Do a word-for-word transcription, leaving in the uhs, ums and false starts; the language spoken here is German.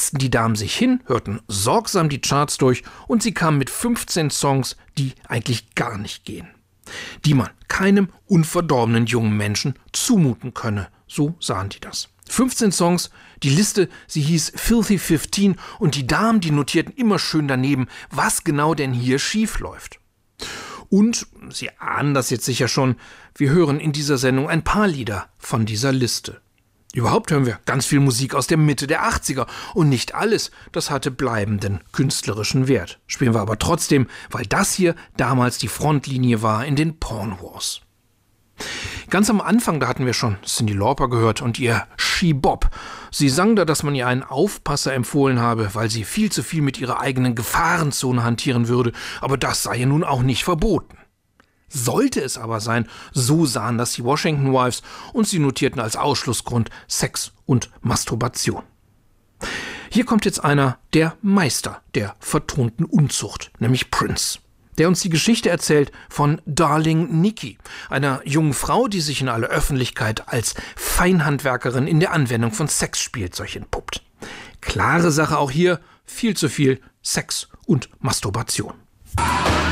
setzten die Damen sich hin, hörten sorgsam die Charts durch und sie kamen mit fünfzehn Songs, die eigentlich gar nicht gehen. Die man keinem unverdorbenen jungen Menschen zumuten könne. So sahen die das. fünfzehn Songs, die Liste, sie hieß Filthy fünfzehn und die Damen, die notierten immer schön daneben, was genau denn hier schief läuft. Und, Sie ahnen das jetzt sicher schon, wir hören in dieser Sendung ein paar Lieder von dieser Liste. Überhaupt hören wir ganz viel Musik aus der Mitte der achtziger und nicht alles, das hatte bleibenden künstlerischen Wert. Spielen wir aber trotzdem, weil das hier damals die Frontlinie war in den Porn Wars. Ganz am Anfang, da hatten wir schon Cyndi Lauper gehört und ihr She Bop. Sie sang da, dass man ihr einen Aufpasser empfohlen habe, weil sie viel zu viel mit ihrer eigenen Gefahrenzone hantieren würde, aber das sei ja nun auch nicht verboten. Sollte es aber sein, so sahen das die Washington Wives und sie notierten als Ausschlussgrund Sex und Masturbation. Hier kommt jetzt einer der Meister der vertonten Unzucht, nämlich Prince, der uns die Geschichte erzählt von Darling Nikki, einer jungen Frau, die sich in aller Öffentlichkeit als Feinhandwerkerin in der Anwendung von Sexspielzeug entpuppt. Klare Sache auch hier, viel zu viel Sex und Masturbation.